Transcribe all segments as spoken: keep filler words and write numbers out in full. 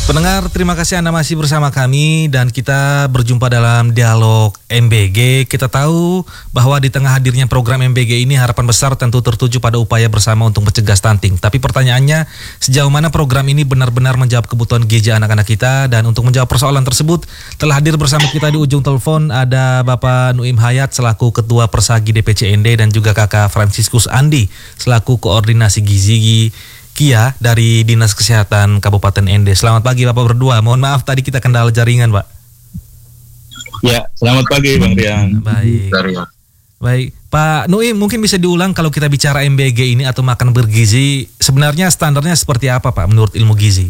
Pendengar, terima kasih Anda masih bersama kami dan kita berjumpa dalam Dialog M B G. Kita tahu bahwa di tengah hadirnya program M B G ini harapan besar tentu tertuju pada upaya bersama untuk mencegah stunting. Tapi pertanyaannya, sejauh mana program ini benar-benar menjawab kebutuhan gizi anak-anak kita? Dan untuk menjawab persoalan tersebut, telah hadir bersama kita di ujung telepon ada Bapak Nuim Hayat selaku Ketua Persagi D P C N D dan juga Kakak Franciscus Andi selaku Koordinasi Gizi Kia dari Dinas Kesehatan Kabupaten N D. Selamat pagi Bapak berdua. Mohon maaf tadi kita kendala jaringan, Pak. Ya, selamat pagi Bang Rian. Baik. Baik, Pak Nuim, mungkin bisa diulang kalau kita bicara M B G ini atau makan bergizi, sebenarnya standarnya seperti apa Pak menurut ilmu gizi?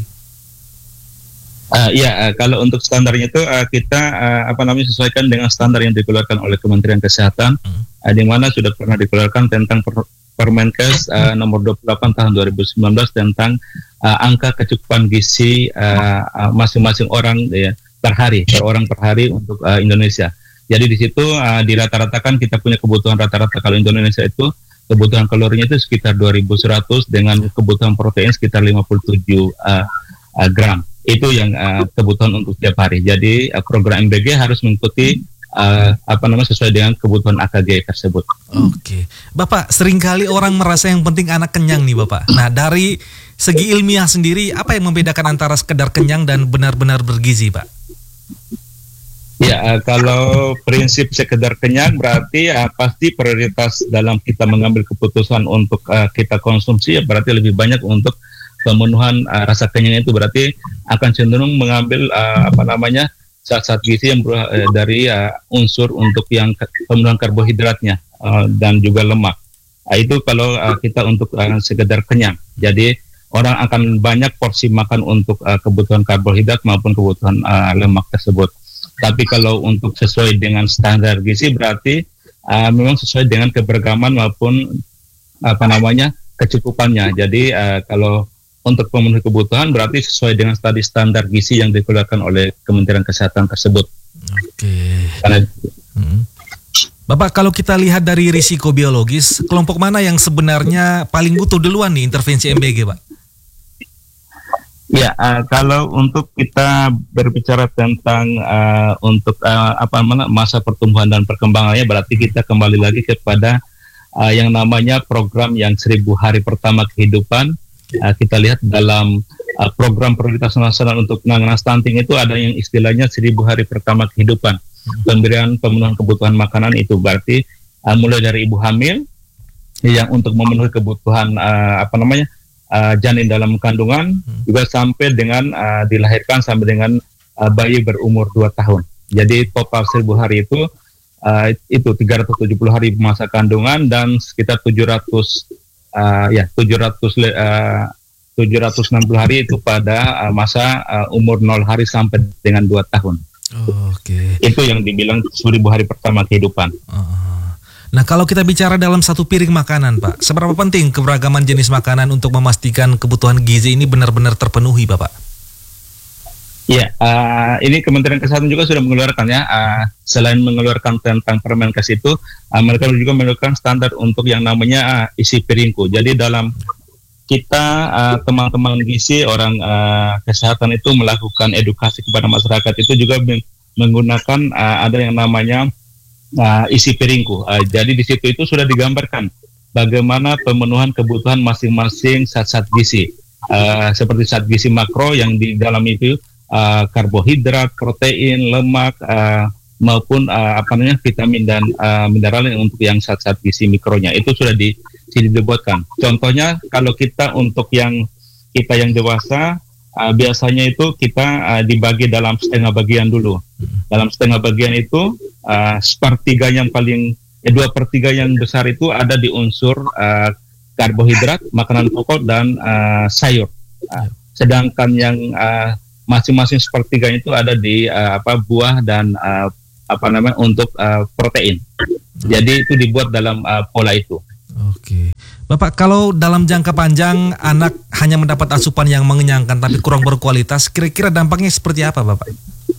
Uh, ya, uh, kalau untuk standarnya itu uh, kita uh, apa namanya sesuaikan dengan standar yang dikeluarkan oleh Kementerian Kesehatan, hmm. uh, di mana sudah pernah dikeluarkan tentang per Permenkes uh, nomor dua puluh delapan tahun dua ribu sembilan belas tentang uh, angka kecukupan gizi masing-masing uh, uh, orang ya, per hari, per orang per hari untuk uh, Indonesia. Jadi di situ uh, dirata-ratakan kita punya kebutuhan rata-rata kalau Indonesia itu kebutuhan kalorinya itu sekitar dua ribu seratus dengan kebutuhan protein sekitar lima puluh tujuh uh, uh, gram. Itu yang uh, kebutuhan untuk setiap hari. Jadi uh, program M B G harus mengikuti Uh, apa namanya sesuai dengan kebutuhan A K G tersebut. Oke, Bapak, seringkali orang merasa yang penting anak kenyang nih Bapak. Nah, dari segi ilmiah sendiri, apa yang membedakan antara sekedar kenyang dan benar-benar bergizi, Pak? Ya, uh, kalau prinsip sekedar kenyang berarti uh, pasti prioritas dalam kita mengambil keputusan untuk uh, kita konsumsi ya berarti lebih banyak untuk pemenuhan uh, rasa kenyang itu berarti akan cenderung mengambil uh, apa namanya zat-zat gizi yang ber, eh, dari uh, unsur untuk yang pemenuhan karbohidratnya uh, dan juga lemak. Uh, itu kalau uh, kita untuk uh, sekedar kenyang. Jadi orang akan banyak porsi makan untuk uh, kebutuhan karbohidrat maupun kebutuhan uh, lemak tersebut. Tapi kalau untuk sesuai dengan standar gizi berarti uh, memang sesuai dengan keberagaman maupun apa namanya kecukupannya. Jadi uh, kalau untuk pemenuhi kebutuhan berarti sesuai dengan tadi standar gizi yang dikeluarkan oleh Kementerian Kesehatan tersebut. Oke. Karena, hmm. Bapak, kalau kita lihat dari risiko biologis, kelompok mana yang sebenarnya paling butuh duluan nih intervensi M B G, Pak? Ya, uh, kalau untuk kita berbicara tentang uh, untuk uh, apa namanya masa pertumbuhan dan perkembangannya, berarti kita kembali lagi kepada uh, yang namanya program yang seribu hari pertama kehidupan. Uh, kita lihat dalam uh, program prioritas nasional untuk penanganan stunting itu ada yang istilahnya seribu hari pertama kehidupan. Pemberian pemenuhan kebutuhan makanan itu berarti uh, mulai dari ibu hamil yang untuk memenuhi kebutuhan uh, apa namanya uh, janin dalam kandungan hmm. juga sampai dengan uh, dilahirkan sampai dengan uh, bayi berumur dua tahun. Jadi total seribu hari itu uh, itu tiga ratus tujuh puluh hari masa kandungan dan sekitar tujuh ratus Uh, ya tujuh ratus uh, tujuh ratus enam puluh hari itu pada uh, masa uh, umur nol hari sampai dengan dua tahun. Oh, Oke. Okay. Itu yang dibilang seribu hari pertama kehidupan. Uh, nah, kalau kita bicara dalam satu piring makanan, Pak, seberapa penting keberagaman jenis makanan untuk memastikan kebutuhan gizi ini benar-benar terpenuhi, Bapak? Ya, uh, ini Kementerian Kesehatan juga sudah mengeluarkan ya, uh, selain mengeluarkan tentang Permenkes itu, uh, mereka juga mengeluarkan standar untuk yang namanya uh, isi piringku. Jadi dalam kita uh, teman-teman gizi, orang uh, kesehatan itu melakukan edukasi kepada masyarakat itu juga menggunakan uh, ada yang namanya uh, isi piringku. Uh, jadi di situ itu sudah digambarkan bagaimana pemenuhan kebutuhan masing-masing zat-zat gizi, uh, seperti zat gizi makro yang di dalam itu Uh, karbohidrat, protein, lemak uh, maupun uh, apa namanya vitamin dan uh, mineral yang untuk yang zat-zat gizi mikronya itu sudah di, dibuatkan. Contohnya kalau kita untuk yang kita yang dewasa uh, biasanya itu kita uh, dibagi dalam setengah bagian dulu. Dalam setengah bagian itu uh, sepertiga yang paling eh, dua per tiga yang besar itu ada di unsur uh, karbohidrat, makanan pokok dan uh, sayur. Uh, sedangkan yang uh, masing-masing sepertiganya itu ada di uh, apa buah dan uh, apa namanya untuk uh, protein. Jadi itu dibuat dalam uh, pola itu. Oke, Bapak, kalau dalam jangka panjang anak hanya mendapat asupan yang mengenyangkan tapi kurang berkualitas, kira-kira dampaknya seperti apa, Bapak?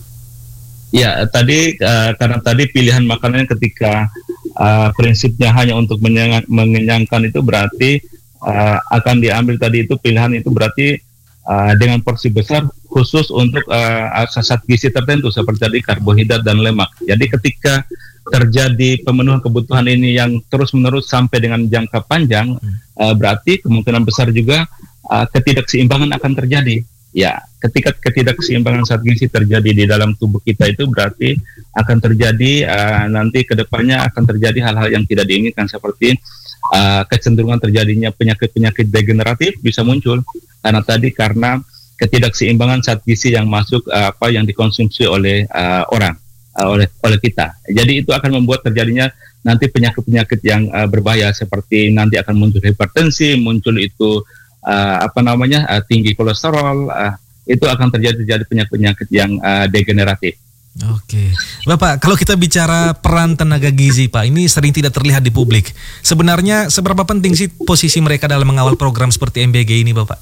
Ya, tadi uh, karena tadi pilihan makanannya ketika uh, prinsipnya hanya untuk mengenyangkan itu berarti uh, akan diambil tadi itu pilihan itu berarti uh, dengan porsi besar khusus untuk uh, zat gizi tertentu seperti tadi karbohidrat dan lemak. Jadi ketika terjadi pemenuhan kebutuhan ini yang terus-menerus sampai dengan jangka panjang, uh, berarti kemungkinan besar juga uh, ketidakseimbangan akan terjadi. Ya, ketika ketidakseimbangan zat gizi terjadi di dalam tubuh kita itu berarti akan terjadi uh, nanti ke depannya akan terjadi hal-hal yang tidak diinginkan seperti uh, kecenderungan terjadinya penyakit-penyakit degeneratif bisa muncul karena tadi karena ketidakseimbangan zat gizi yang masuk uh, apa yang dikonsumsi oleh uh, orang uh, oleh oleh kita. Jadi itu akan membuat terjadinya nanti penyakit-penyakit yang uh, berbahaya seperti nanti akan muncul hipertensi, muncul itu Uh, apa namanya uh, tinggi kolesterol, uh, itu akan terjadi terjadi penyakit-penyakit yang uh, degeneratif. Oke, Bapak, kalau kita bicara peran tenaga gizi, Pak, ini sering tidak terlihat di publik. Sebenarnya seberapa penting sih posisi mereka dalam mengawal program seperti M B G ini, Bapak?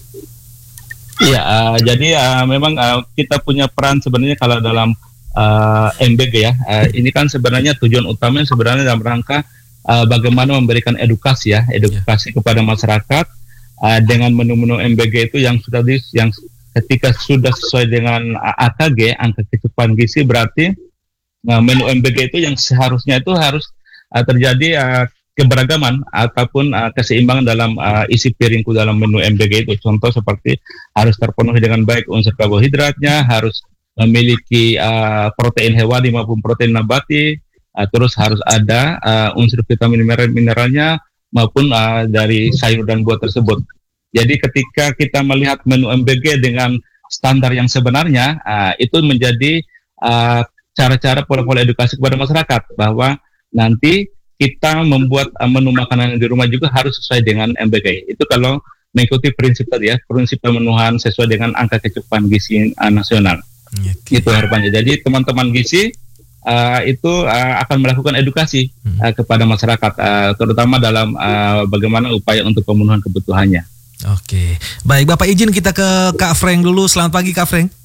Iya, uh, jadi uh, memang uh, kita punya peran sebenarnya kalau dalam uh, M B G ya. Uh, ini kan sebenarnya tujuan utamanya sebenarnya dalam rangka uh, bagaimana memberikan edukasi ya, edukasi yeah. kepada masyarakat. Uh, dengan menu-menu M B G itu yang sudah di, yang ketika sudah sesuai dengan A K G angka kecukupan gizi berarti uh, menu M B G itu yang seharusnya itu harus uh, terjadi uh, keberagaman ataupun uh, keseimbangan dalam uh, isi piringku dalam menu M B G itu. Contoh seperti harus terpenuhi dengan baik unsur karbohidratnya, harus memiliki uh, protein hewani maupun protein nabati, uh, terus harus ada uh, unsur vitamin mineral-mineralnya maupun uh, dari sayur dan buah tersebut. Jadi ketika kita melihat menu M B G dengan standar yang sebenarnya, uh, itu menjadi uh, cara-cara pola-pola edukasi kepada masyarakat bahwa nanti kita membuat uh, menu makanan di rumah juga harus sesuai dengan M B G. Itu kalau mengikuti prinsip tadi ya, prinsip pemenuhan sesuai dengan angka kecukupan gizi uh, nasional. Okay. Itu harapannya. Jadi teman-teman gizi Uh, itu uh, akan melakukan edukasi uh, kepada masyarakat, uh, terutama dalam uh, bagaimana upaya untuk pemenuhan kebutuhannya. Oke, baik Bapak izin kita ke Kak Frank dulu. Selamat pagi Kak Frank.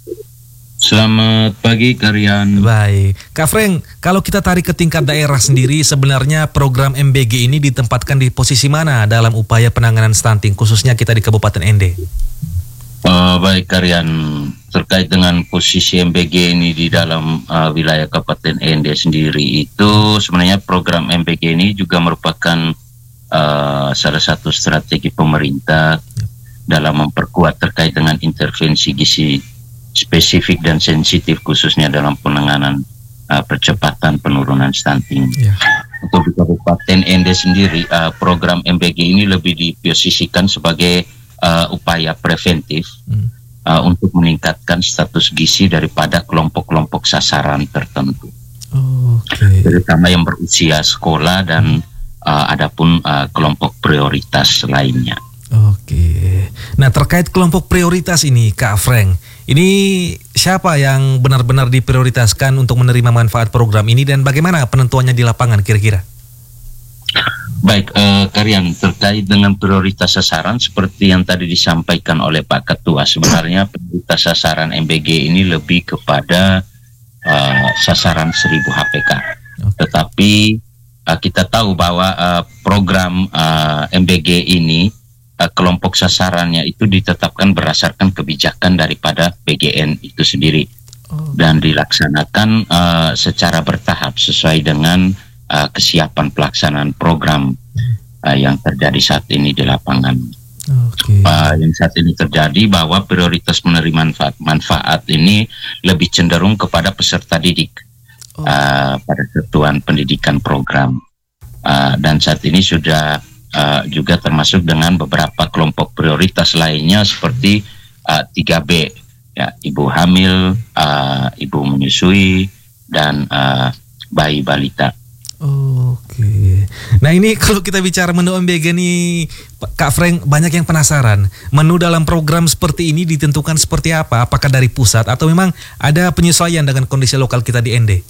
Selamat pagi Karian. Baik, Kak Frank, kalau kita tarik ke tingkat daerah sendiri, sebenarnya program M B G ini ditempatkan di posisi mana dalam upaya penanganan stunting, khususnya kita di Kabupaten N D? Uh, baik Karian, terkait dengan posisi M B G ini di dalam uh, wilayah Kabupaten N D sendiri itu sebenarnya program M B G ini juga merupakan uh, salah satu strategi pemerintah dalam memperkuat terkait dengan intervensi gizi spesifik dan sensitif khususnya dalam penanganan uh, percepatan penurunan stunting. Yeah. Untuk di Kabupaten N D sendiri uh, program M B G ini lebih diposisikan sebagai Uh, upaya preventif hmm. uh, untuk meningkatkan status gizi daripada kelompok-kelompok sasaran tertentu, oh, okay. terutama yang berusia sekolah dan uh, adapun uh, kelompok prioritas lainnya. Oke, okay. Nah terkait kelompok prioritas ini, Kak Frank, ini siapa yang benar-benar diprioritaskan untuk menerima manfaat program ini dan bagaimana penentuannya di lapangan kira-kira? Baik, eh, Karian, terkait dengan prioritas sasaran seperti yang tadi disampaikan oleh Pak Ketua, sebenarnya prioritas sasaran M B G ini lebih kepada eh, sasaran seribu H P K. Tetapi eh, kita tahu bahwa eh, program eh, M B G ini eh, kelompok sasarannya itu ditetapkan berdasarkan kebijakan daripada P G N itu sendiri dan dilaksanakan eh, secara bertahap sesuai dengan Uh, kesiapan pelaksanaan program uh, yang terjadi saat ini di lapangan. Okay. Uh, yang saat ini terjadi bahwa prioritas menerima manfaat, manfaat ini lebih cenderung kepada peserta didik oh. uh, pada satuan pendidikan program. Uh, dan saat ini sudah uh, juga termasuk dengan beberapa kelompok prioritas lainnya seperti uh, tiga B, ya, ibu hamil, uh, ibu menyusui, dan uh, bayi balita. Oke. Nah ini kalau kita bicara menu M B G nih, Kak Frank, banyak yang penasaran. Menu dalam program seperti ini ditentukan seperti apa? Apakah dari pusat atau memang ada penyesuaian dengan kondisi lokal kita di N D?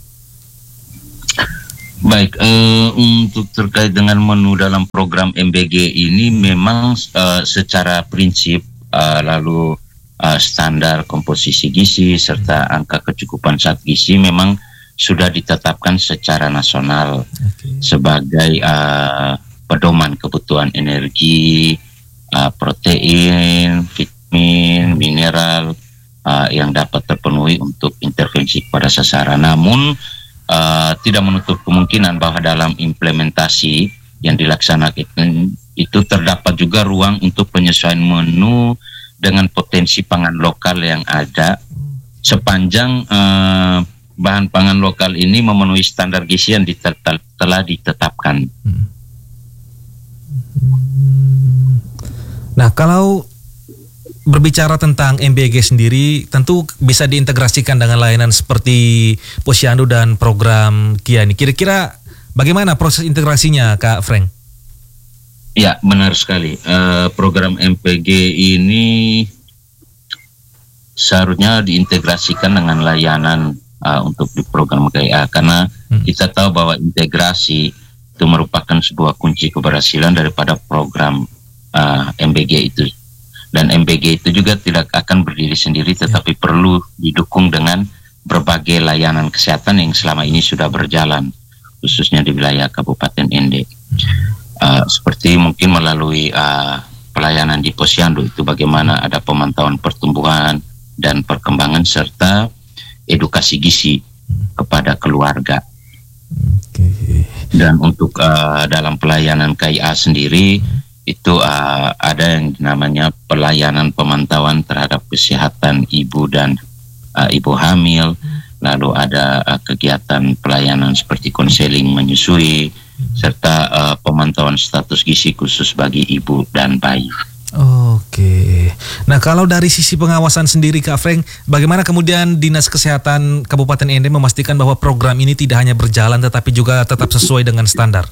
Baik, uh, untuk terkait dengan menu dalam program M B G ini memang uh, secara prinsip uh, lalu uh, standar komposisi gizi serta angka kecukupan zat gizi memang sudah ditetapkan secara nasional okay. sebagai uh, pedoman kebutuhan energi uh, protein, vitamin, mineral uh, yang dapat terpenuhi untuk intervensi pada sasaran. Namun uh, tidak menutup kemungkinan bahwa dalam implementasi yang dilaksanakan itu terdapat juga ruang untuk penyesuaian menu dengan potensi pangan lokal yang ada sepanjang uh, bahan pangan lokal ini memenuhi standar gizi yang ditet- telah ditetapkan. Nah, kalau berbicara tentang M B G sendiri, tentu bisa diintegrasikan dengan layanan seperti Posyandu dan program Kia ini. Kira-kira bagaimana proses integrasinya, Kak Frank? Ya, benar sekali. Uh, program M P G ini seharusnya diintegrasikan dengan layanan uh, untuk di program K I A, karena hmm. kita tahu bahwa integrasi itu merupakan sebuah kunci keberhasilan daripada program uh, M B G itu. Dan M B G itu juga tidak akan berdiri sendiri, tetapi yeah. perlu didukung dengan berbagai layanan kesehatan yang selama ini sudah berjalan, khususnya di wilayah Kabupaten N D. Uh, seperti mungkin melalui uh, pelayanan di Posyandu itu bagaimana ada pemantauan pertumbuhan dan perkembangan serta edukasi gizi kepada keluarga. Okay. Dan untuk uh, dalam pelayanan K I A sendiri itu uh, ada yang namanya pelayanan pemantauan terhadap kesehatan ibu dan uh, ibu hamil. Lalu ada uh, kegiatan pelayanan seperti konseling menyusui serta uh, pemantauan status gizi khusus bagi ibu dan bayi. Oke. Nah, kalau dari sisi pengawasan sendiri, Kak Frank, bagaimana kemudian Dinas Kesehatan Kabupaten N D memastikan bahwa program ini tidak hanya berjalan tetapi juga tetap sesuai dengan standar?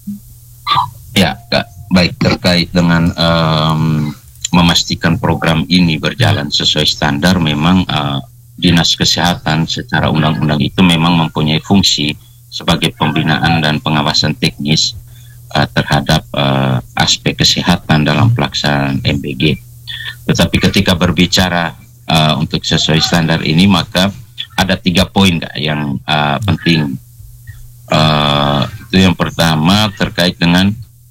Ya, Kak, baik terkait dengan um, memastikan program ini berjalan sesuai standar, memang uh, Dinas Kesehatan secara undang-undang itu memang mempunyai fungsi sebagai pembinaan dan pengawasan teknis uh, terhadap uh, aspek kesehatan dalam pelaksanaan M B G. Tetapi ketika berbicara uh, untuk sesuai standar ini, maka ada tiga poin Kak, yang uh, penting. Uh, itu yang pertama terkait dengan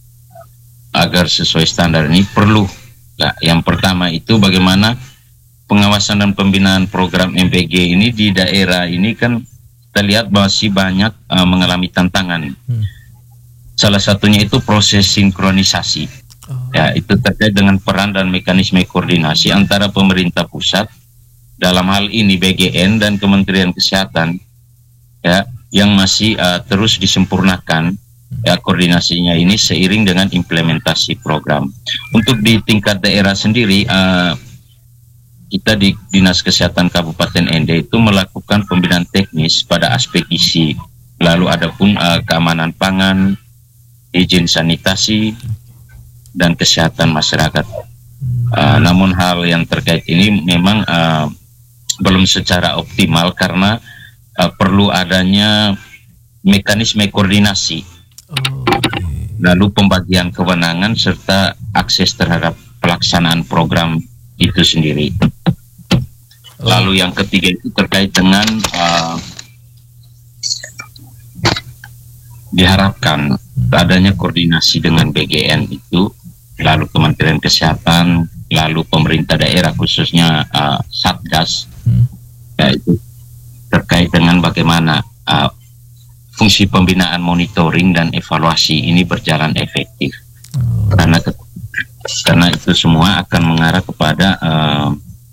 agar sesuai standar ini perlu Kak, yang pertama itu bagaimana pengawasan dan pembinaan program M B G ini di daerah ini kan kita lihat masih banyak uh, mengalami tantangan. Hmm. Salah satunya itu proses sinkronisasi. Oh. Ya, itu terkait dengan peran dan mekanisme koordinasi antara pemerintah pusat dalam hal ini B G N dan Kementerian Kesehatan, ya, yang masih uh, terus disempurnakan. Ya, koordinasinya ini seiring dengan implementasi program. Untuk di tingkat daerah sendiri, uh, kita di Dinas Kesehatan Kabupaten N D itu melakukan pembinaan teknis pada aspek gizi. Lalu ada pun uh, keamanan pangan, izin sanitasi, dan kesehatan masyarakat. Uh, namun hal yang terkait ini memang uh, belum secara optimal karena uh, perlu adanya mekanisme koordinasi. Lalu pembagian kewenangan serta akses terhadap pelaksanaan program itu sendiri. Lalu yang ketiga itu terkait dengan uh, diharapkan adanya koordinasi dengan B G N itu, lalu Kementerian Kesehatan, lalu pemerintah daerah khususnya uh, Satgas, hmm. yaitu terkait dengan bagaimana uh, fungsi pembinaan, monitoring dan evaluasi ini berjalan efektif. Oh. Karena karena itu semua akan mengarah kepada uh,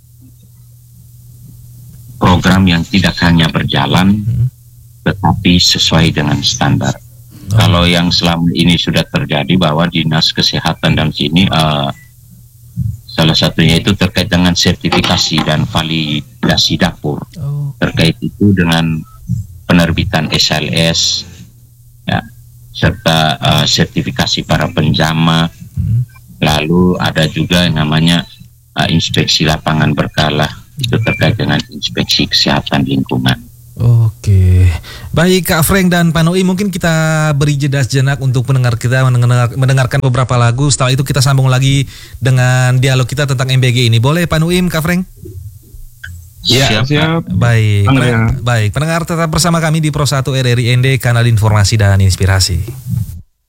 program yang tidak hanya berjalan, hmm. tetapi sesuai dengan standar. Oh. Kalau yang selama ini sudah terjadi bahwa Dinas Kesehatan dan sini uh, salah satunya itu terkait dengan sertifikasi dan validasi dapur. Oh. Terkait itu dengan penerbitan S L S, ya, serta uh, sertifikasi para penjama. Hmm. Lalu ada juga yang namanya uh, inspeksi lapangan berkala, itu terkait dengan inspeksi kesehatan lingkungan. Oke, baik Kak Frank dan Pak Noim, mungkin kita beri jeda sejenak untuk pendengar kita mendengar, mendengarkan beberapa lagu. Setelah itu kita sambung lagi dengan dialog kita tentang M B G ini. Boleh Pak Noim, Kak Frank? Ya, siap. siap. Baik, Pen- baik. Pendengar tetap bersama kami di Pro satu R R I N D, kanal informasi dan inspirasi.